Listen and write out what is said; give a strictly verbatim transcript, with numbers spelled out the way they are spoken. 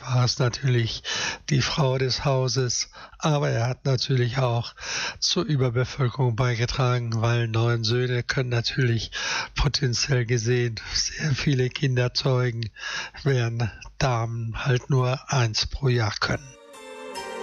war es natürlich die Frau des Hauses, aber er hat natürlich auch zur Überbevölkerung beigetragen, weil neun Söhne können natürlich potenziell gesehen sehr viele Kinder zeugen, während Damen halt nur eins pro Jahr können.